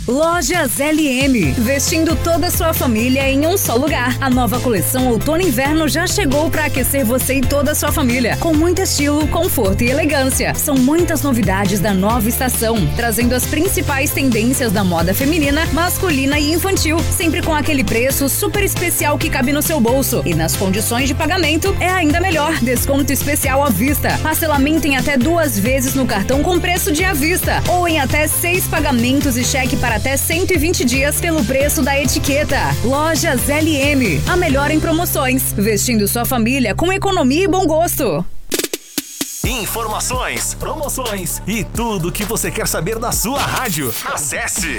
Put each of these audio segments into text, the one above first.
Lojas LM, vestindo toda a sua família em um só lugar. A nova coleção Outono e Inverno já chegou para aquecer você e toda a sua família, com muito estilo, conforto e elegância. São muitas novidades da nova estação, trazendo as principais tendências da moda feminina, masculina e infantil, sempre com aquele preço super especial que cabe no seu bolso. E nas condições de pagamento é ainda melhor, desconto especial à vista, parcelamento em até 2 vezes no cartão com preço de à vista, ou em até 6 pagamentos e cheque para até 120 dias pelo preço da etiqueta. Lojas LM, a melhor em promoções, vestindo sua família com economia e bom gosto. Informações, promoções e tudo o que você quer saber da sua rádio. Acesse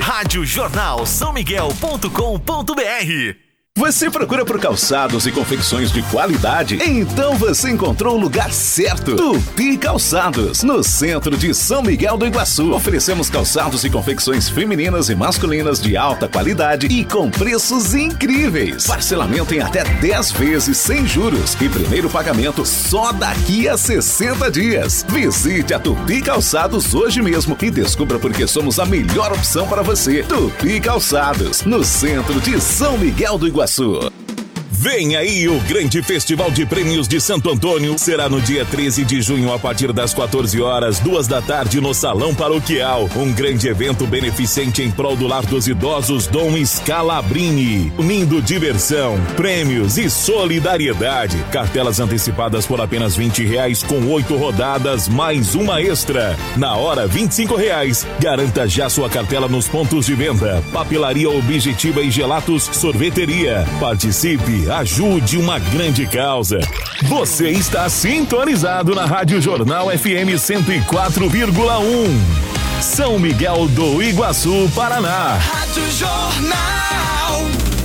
radiojornalsãomiguel.com.br. Você procura por calçados e confecções de qualidade? Então você encontrou o lugar certo. Tupi Calçados, no centro de São Miguel do Iguaçu. Oferecemos calçados e confecções femininas e masculinas de alta qualidade e com preços incríveis. Parcelamento em até 10 vezes sem juros e primeiro pagamento só daqui a 60 dias. Visite a Tupi Calçados hoje mesmo e descubra por que somos a melhor opção para você. Tupi Calçados, no centro de São Miguel do Iguaçu. Vem aí o grande Festival de Prêmios de Santo Antônio. Será no dia 13 de junho, a partir das 14 horas, 2 da tarde, no Salão Paroquial. Um grande evento beneficente em prol do Lar dos Idosos Dom Scalabrini. Unindo diversão, prêmios e solidariedade. Cartelas antecipadas por apenas R$20, com 8 rodadas, mais uma extra. Na hora, R$25. Garanta já sua cartela nos pontos de venda. Papelaria Objetiva e Gelatos Sorveteria. Participe. Ajude uma grande causa. Você está sintonizado na Rádio Jornal FM 104,1. São Miguel do Iguaçu, Paraná. Rádio Jornal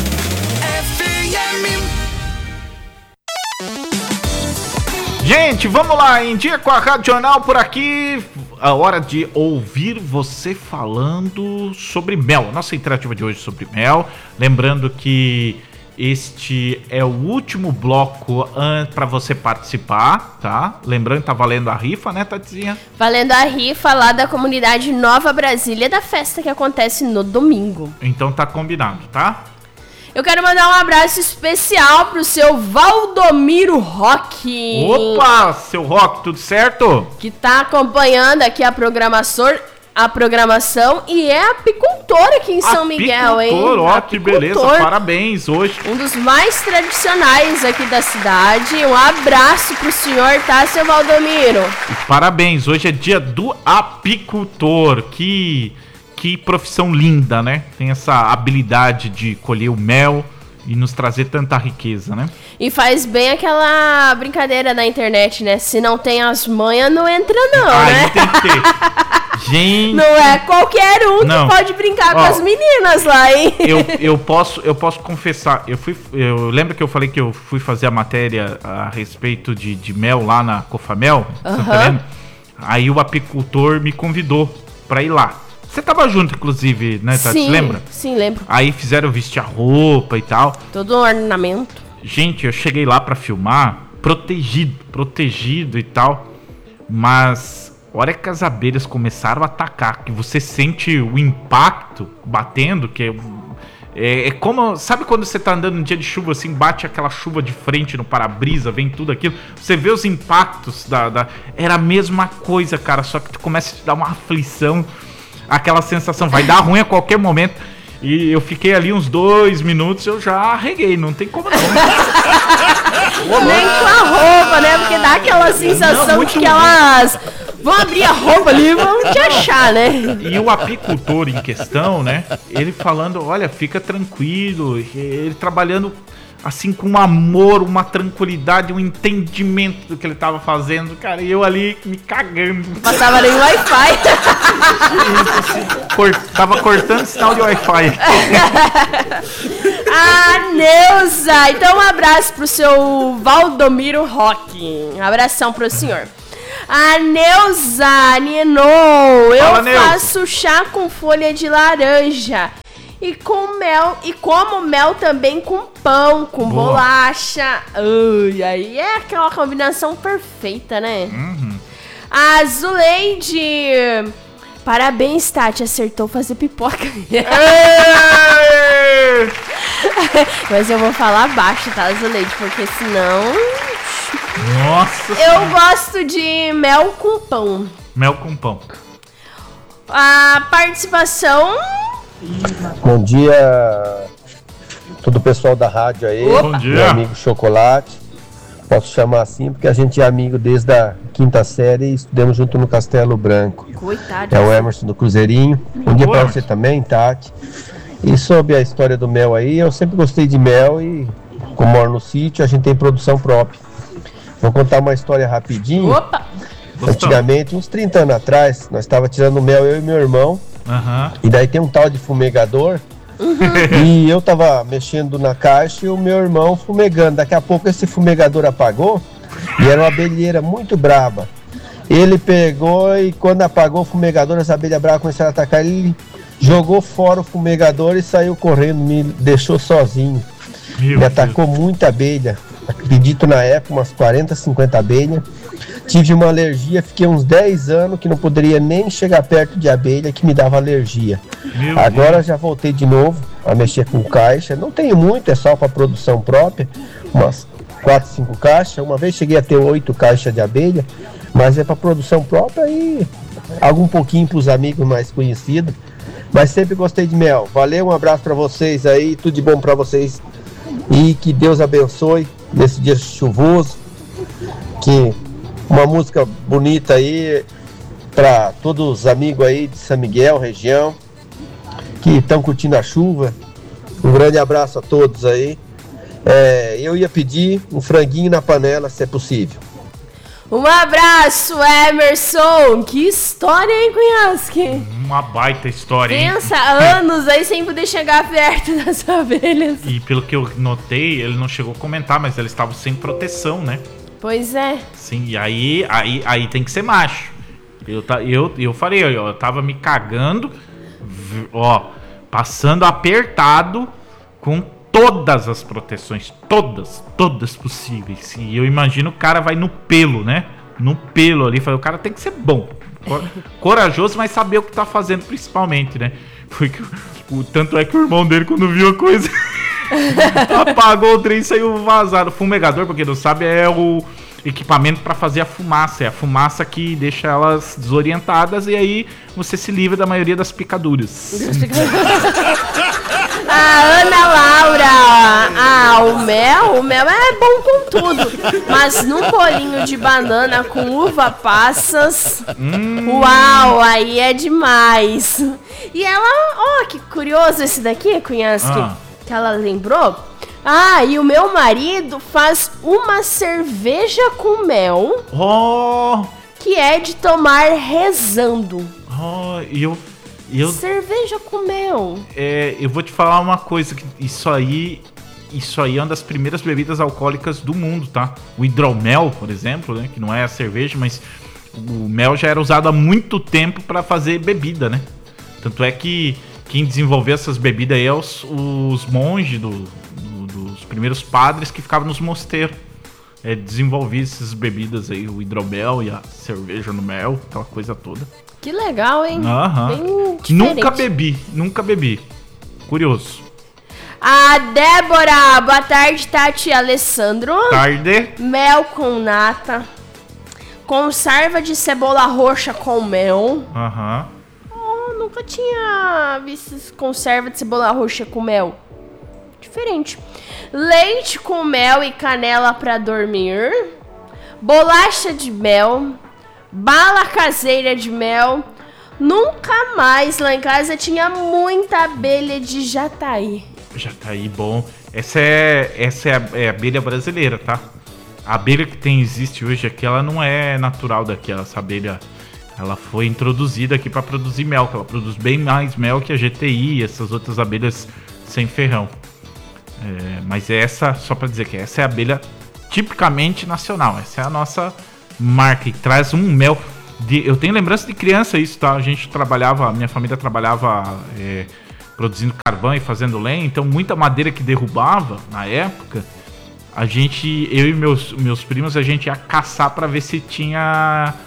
FM. Gente, vamos lá, em dia com a Rádio Jornal por aqui. A hora de ouvir você falando sobre mel. Nossa interativa de hoje é sobre mel. Lembrando que este é o último bloco para você participar, tá? Lembrando que tá valendo a rifa, né, Tatizinha? Valendo a rifa lá da comunidade Nova Brasília, da festa que acontece no domingo. Então tá combinado, tá? Eu quero mandar um abraço especial pro seu Valdomiro Roque. Opa, seu Roque, tudo certo? Que tá acompanhando aqui a programação e é apicultor aqui em São Miguel, hein? Ó, que beleza, parabéns hoje. Um dos mais tradicionais aqui da cidade. Um abraço pro senhor, tá, seu Valdomiro? Parabéns, hoje é dia do apicultor. Que profissão linda, né? Tem essa habilidade de colher o mel e nos trazer tanta riqueza, né? E faz bem aquela brincadeira na internet, né? Se não tem as manhas, não entra não, né? Tem que ter. Gente... Não é qualquer um que pode brincar com as meninas lá, hein? Eu posso confessar, eu lembro que eu falei que eu fui fazer a matéria a respeito de mel lá na Cofamel, Santarém. Aí o apicultor me convidou pra ir lá. Você tava junto, inclusive, né, Tati? Sim, lembra? Sim, lembro. Aí fizeram vestir a roupa e tal. Todo um ornamento. Gente, eu cheguei lá pra filmar protegido e tal. Mas a hora que as abelhas começaram a atacar, que você sente o impacto batendo, que é como... Sabe quando você tá andando num dia de chuva, assim, bate aquela chuva de frente no para-brisa, vem tudo aquilo, você vê os impactos Era a mesma coisa, cara, só que tu começa a te dar uma aflição, aquela sensação, vai dar ruim a qualquer momento. E eu fiquei ali uns 2 minutos, eu já arreguei, não tem como não. Nem com a roupa, né? Porque dá aquela sensação de que elas vão abrir a roupa ali e vão te achar, né? E o apicultor em questão, né? Ele falando, olha, fica tranquilo, ele trabalhando assim com um amor, uma tranquilidade, um entendimento do que ele tava fazendo, cara, e eu ali me cagando. Passava nem Wi-Fi. Tava cortando sinal de Wi-Fi. Neuza! Então um abraço pro seu Valdomiro Roque. Um abração pro senhor. Neuza, Nino, eu faço chá com folha de laranja. E com mel, e como mel também com pão, com bolacha. Aí é aquela combinação perfeita, né? Uhum. A Zuleide Parabéns, Tati, acertou fazer pipoca. Mas eu vou falar baixo, tá, Zuleide? Porque senão... Nossa Eu senhora. gosto de mel com pão. Mel com pão. A participação... Bom dia, todo o pessoal da rádio aí. Opa. Bom dia. Meu amigo Chocolate. Posso chamar assim porque a gente é amigo desde a 5ª série e estudamos junto no Castelo Branco. Coitado. É o Emerson do Cruzeirinho. Bom dia pra você também, Tati. E sobre a história do mel aí, eu sempre gostei de mel e, como moro no sítio, a gente tem produção própria. Vou contar uma história rapidinho. Opa! Antigamente, uns 30 anos atrás, nós estávamos tirando mel, eu e meu irmão. E daí tem um tal de fumegador. E eu tava mexendo na caixa e o meu irmão fumegando. Daqui a pouco esse fumegador apagou e era uma abelheira muito braba. Ele pegou e quando apagou o fumegador, as abelhas bravas começaram a atacar. Ele jogou fora o fumegador e saiu correndo, me deixou sozinho. Me atacou muita abelha. Acredito na época, umas 40, 50 abelhas. Tive uma alergia, fiquei uns 10 anos que não poderia nem chegar perto de abelha, que me dava alergia. Agora já voltei de novo a mexer com caixa. Não tenho muito, é só para produção própria. Umas 4, 5 caixas. Uma vez cheguei a ter 8 caixas de abelha, mas é para produção própria e algum pouquinho para os amigos mais conhecidos. Mas sempre gostei de mel. Valeu, um abraço para vocês aí, tudo de bom para vocês. E que Deus abençoe nesse dia chuvoso. Que uma música bonita aí para todos os amigos aí de São Miguel, região, que estão curtindo a chuva. Um grande abraço a todos aí. Eu ia pedir um franguinho na panela, se é possível. Um abraço, Emerson! Que história, hein, Cunhasque? Uma baita história, hein? Pensa, anos aí sem poder chegar perto das abelhas. E pelo que eu notei, ele não chegou a comentar, mas eles estavam sem proteção, né? Pois é. Sim, e aí tem que ser macho. Eu falei, eu tava me cagando, ó, passando apertado com todas as proteções, todas possíveis. E eu imagino o cara vai no pelo, né? No pelo ali, o cara tem que ser bom, corajoso, mas saber o que tá fazendo principalmente, né? Porque tanto é que o irmão dele, quando viu a coisa, apagou o trem e saiu vazado. Fumegador, porque não sabe, é o equipamento para fazer a fumaça. É a fumaça que deixa elas desorientadas e aí você se livra da maioria das picaduras. A Ana Laura, o mel é bom com tudo, mas num bolinho de banana com uva passas, uau, aí é demais. E ela, que curioso esse daqui, Cunhasque, que ela lembrou. E o meu marido faz uma cerveja com mel, que é de tomar rezando. Cerveja com mel. Eu vou te falar uma coisa, que isso aí é uma das primeiras bebidas alcoólicas do mundo, tá? O hidromel, por exemplo, né, que não é a cerveja, mas o mel já era usado há muito tempo para fazer bebida, né? Tanto é que quem desenvolveu essas bebidas aí é os monges dos primeiros padres que ficavam nos mosteiros. Desenvolvi essas bebidas aí, o hidromel e a cerveja no mel, aquela coisa toda. Que legal, hein? Nunca bebi. Curioso. A Débora, boa tarde, Tati e Alessandro. Tarde. Mel com nata. Conserva de cebola roxa com mel. Nunca tinha visto conserva de cebola roxa com mel. Diferente. Leite com mel e canela para dormir. Bolacha de mel. Bala caseira de mel. Nunca mais. Lá em casa tinha muita abelha de jataí. Jataí, bom. Essa é a abelha brasileira, tá? A abelha que existe hoje aqui, ela não é natural daqui. Essa abelha, ela foi introduzida aqui para produzir mel, que ela produz bem mais mel que a GTI e essas outras abelhas sem ferrão. Mas essa, só para dizer que essa é a abelha tipicamente nacional. Essa é a nossa marca, e traz um mel. Eu tenho lembrança de criança isso, tá? Minha família trabalhava produzindo carvão e fazendo lenha, então muita madeira que derrubava na época, eu e meus primos, a gente ia caçar para ver se tinha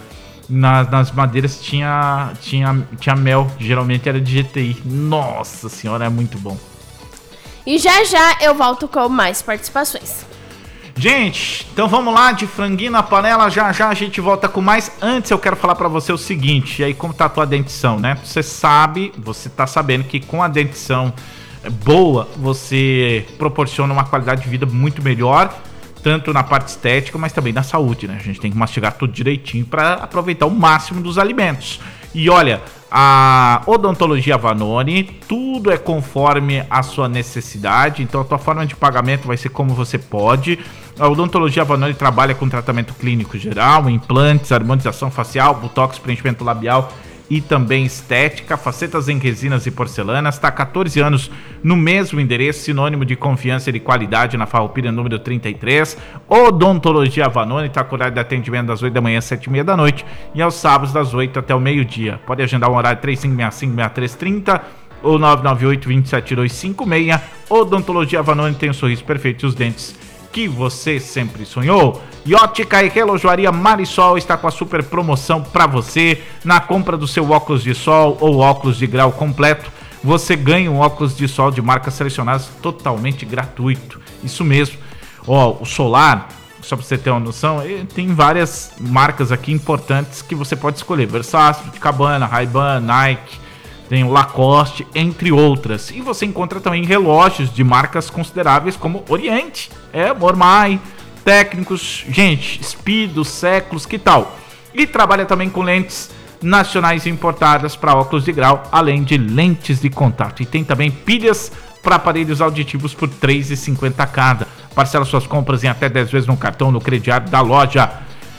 nas madeiras tinha mel, geralmente era de GTI. Nossa senhora, é muito bom. E já eu volto com mais participações. Gente, então vamos lá, de franguinho na panela, já a gente volta com mais. Antes eu quero falar pra você o seguinte, e aí como tá a tua dentição, né? Você tá sabendo que com a dentição boa, você proporciona uma qualidade de vida muito melhor, tanto na parte estética, mas também na saúde, né? A gente tem que mastigar tudo direitinho pra aproveitar o máximo dos alimentos. E olha, a Odontologia Vanoni, tudo é conforme a sua necessidade, então a tua forma de pagamento vai ser como você pode. A Odontologia Vanoni trabalha com tratamento clínico geral, implantes, harmonização facial, botox, preenchimento labial e também estética, facetas em resinas e porcelanas. Está há 14 anos no mesmo endereço, sinônimo de confiança e de qualidade, na Farroupilha número 33. Odontologia Vanoni está com horário de atendimento das 8 da manhã às 7h30 da noite e aos sábados das 8 até o meio-dia. Pode agendar um horário 3565-6330 ou 998-27256. Odontologia Vanoni tem o sorriso perfeito e os dentes que você sempre sonhou. E Ótica e Relojoaria Marisol está com a super promoção para você. Na compra do seu óculos de sol ou óculos de grau completo, você ganha um óculos de sol de marcas selecionadas totalmente gratuito. Isso mesmo. O solar, só para você ter uma noção, tem várias marcas aqui importantes que você pode escolher. Versace, Cabana, Ray-Ban, Nike, tem o Lacoste, entre outras. E você encontra também relógios de marcas consideráveis como Oriente, Mormai, Técnicos, gente, Speedo, Séculos, que tal? E trabalha também com lentes nacionais importadas para óculos de grau, além de lentes de contato. E tem também pilhas para aparelhos auditivos por R$ 3,50 cada. Parcela suas compras em até 10 vezes no cartão no crediário da loja.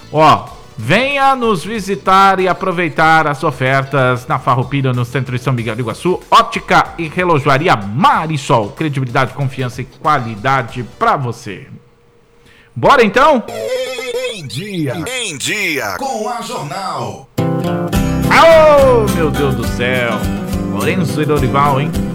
Venha nos visitar e aproveitar as ofertas na Farroupilha, no centro de São Miguel do Iguaçu. Ótica e Relojoaria Marisol. Credibilidade, confiança e qualidade para você. Bora então? Em dia com a Jornal. Meu Deus do céu. Lourenço e Dorival, hein?